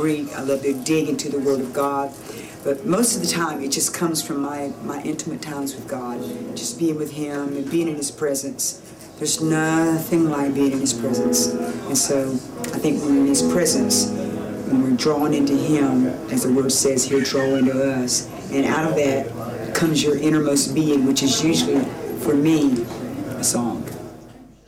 Greek. I love to dig into the Word of God. But most of the time, it just comes from my intimate times with God, just being with Him and being in His presence. There's nothing like being in His presence. And so I think when we're in His presence, when we're drawn into Him, as the Word says, He'll draw into us. And out of that comes your innermost being, which is usually, for me, a song.